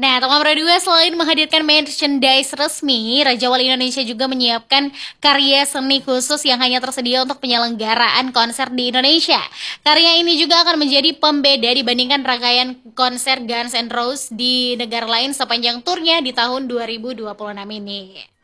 Nah, Toko Nomor 2 selain menghadirkan merchandise resmi, Raja Wali Indonesia juga menyiapkan karya seni khusus yang hanya tersedia untuk penyelenggaraan konser di Indonesia. Karya ini juga akan menjadi pembeda dibandingkan rangkaian konser Guns N' Roses di negara lain sepanjang turnya di tahun 2026 ini.